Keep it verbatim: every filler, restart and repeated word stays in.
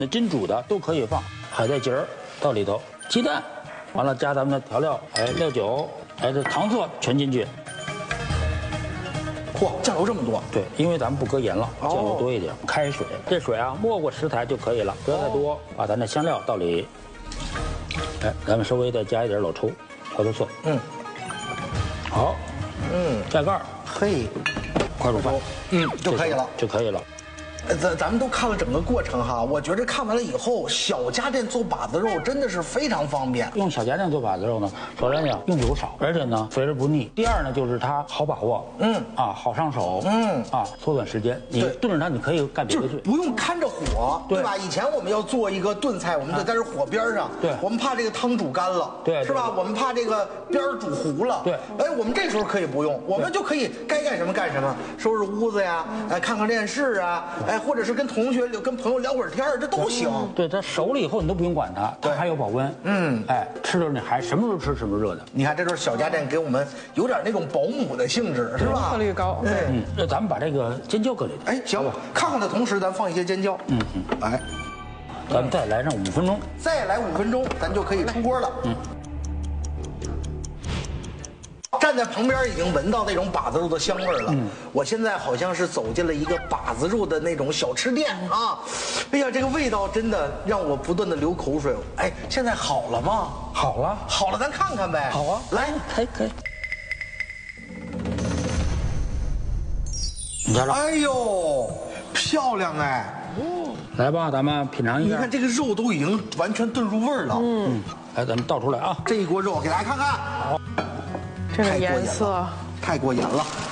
那真煮的都可以放，海带节儿到里头，鸡蛋，完了加咱们的调料，哎，料酒，哎，这糖色全进去。 嚯，酱油这么多？ 对，因为咱们不搁盐了，酱油多一点。开水，这水啊没过食材就可以了，不要太多。把咱的香料倒里，哎，咱们稍微再加一点老抽、调调色。嗯，好，嗯，盖盖儿， 嘿， 快煮饭， 嗯，就可以了， 就可以了。 咱咱们都看了整个过程哈，我觉着看完了以后，小家电做把子肉真的是非常方便。 用小家电做把子肉呢，首先呢用油少，而且呢肥而不腻。第二呢就是它好把握，嗯啊好上手，嗯啊缩短时间。你炖着它，你可以干别的事， 不用看着火，对吧？以前我们要做一个炖菜，我们得在这火边上， 对， 我们怕这个汤煮干了， 对， 是吧？我们怕这个边煮糊了， 对。 哎，我们这时候可以不用，我们就可以该干什么干什么，收拾屋子呀，哎，看看电视啊，哎，或者是跟同学、跟朋友聊会儿天这都行。 对，它熟了以后你都不用管它，它还有保温。嗯，哎，吃的时候你还什么时候吃什么热的。 你看，这就是小家电给我们有点那种保姆的性质，是吧？ 效率高。 嗯，那咱们把这个尖椒搁里头。 哎，行，看看的同时，咱放一些尖椒。嗯嗯，哎， 咱们再来上五分钟， 再来五分钟，咱就可以出锅了。嗯。站在旁边已经闻到那种把子肉的香味了。嗯，我现在好像是走进了一个把子肉的那种小吃店啊！哎呀，这个味道真的让我不断的流口水。哎，现在好了吗？ 好了， 好了，咱看看呗。 好啊， 来， 可以可以。你瞧瞧， 哎呦，漂亮哎！ 哦，来吧，咱们品尝一下。 你看这个肉都已经完全炖入味儿了。嗯， 来，咱们倒出来啊！ 这一锅肉给大家看看。好。 这个颜色太过瘾了，